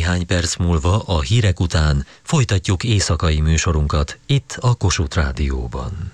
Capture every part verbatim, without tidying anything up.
Néhány perc múlva a hírek után folytatjuk éjszakai műsorunkat itt a Kossuth Rádióban.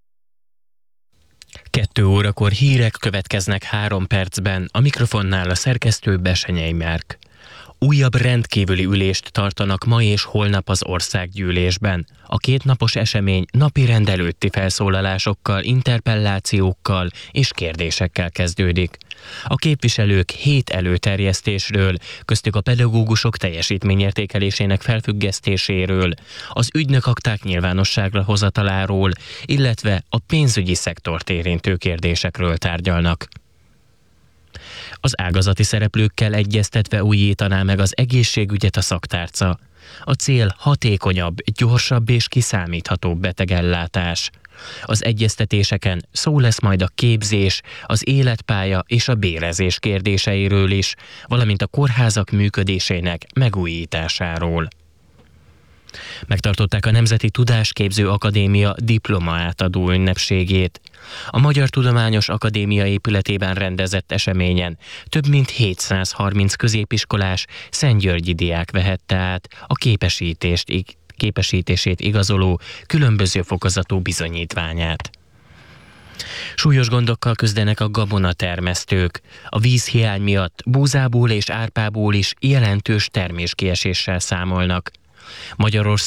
Kettő órakor hírek következnek három percben, a mikrofonnál a szerkesztő Besenyei Márk. Újabb rendkívüli ülést tartanak ma és holnap az országgyűlésben. A kétnapos esemény napi rend előtti felszólalásokkal, interpellációkkal és kérdésekkel kezdődik. A képviselők hét előterjesztésről, köztük a pedagógusok teljesítményértékelésének felfüggesztéséről, az ügynökakták nyilvánosságra hozataláról, illetve a pénzügyi szektort érintő kérdésekről tárgyalnak. Az ágazati szereplőkkel egyeztetve újítaná meg az egészségügyet a szaktárca. A cél hatékonyabb, gyorsabb és kiszámíthatóbb betegellátás. Az egyeztetéseken szó lesz majd a képzés, az életpálya és a bérezés kérdéseiről is, valamint a kórházak működésének megújításáról. Megtartották a Nemzeti Tudásképző Akadémia diploma átadó ünnepségét. A Magyar Tudományos Akadémia épületében rendezett eseményen több mint hétszázharminc középiskolás szentgyörgyi diák vehette át a képesítést, képesítését igazoló különböző fokozatú bizonyítványát. Súlyos gondokkal küzdenek a gabonatermesztők. A vízhiány miatt búzából és árpából is jelentős terméskieséssel számolnak. Magyarország